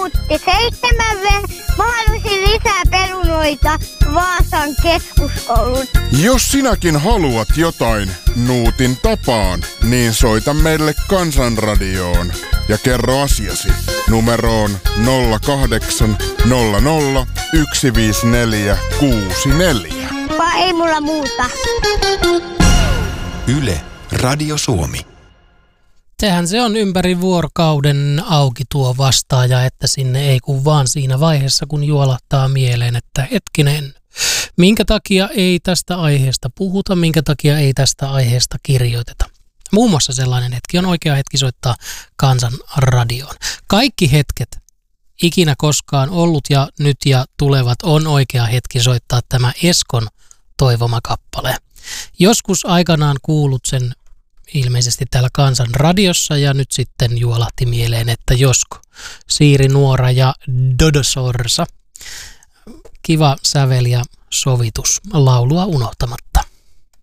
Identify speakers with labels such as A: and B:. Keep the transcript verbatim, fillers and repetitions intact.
A: muutti seitsemän. Mä halusin lisää perunoita Vaasan keskuskoulun.
B: Jos sinäkin haluat jotain Nuutin tapaan, niin soita meille Kansanradioon ja kerro asiasi numeroon nolla kahdeksan nolla nolla yksi viisi neljä kuusi neljä.
A: Vai ei mulla muuta.
C: Yle, Radio Suomi.
D: Sehän se on ympäri vuorokauden auki tuo vastaaja, että sinne ei kun vaan siinä vaiheessa, kun juolahtaa mieleen, että hetkinen, minkä takia ei tästä aiheesta puhuta, minkä takia ei tästä aiheesta kirjoiteta. Muun muassa sellainen hetki on oikea hetki soittaa Kansanradioon. Kaikki hetket, ikinä koskaan ollut ja nyt ja tulevat, on oikea hetki soittaa tämä Eskon toivoma kappale. Joskus aikanaan kuulut sen ilmeisesti täällä Kansanradiossa ja nyt sitten juolahti mieleen, että josko. Siiri Nuora ja Dodo Sorsa. Kiva sävel ja sovitus laulua unohtamatta.